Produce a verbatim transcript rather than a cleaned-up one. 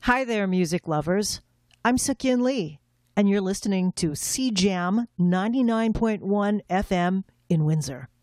Hi there, music lovers. I'm Suk-Yin Lee, and you're listening to C Jam ninety-nine point one F M in Windsor.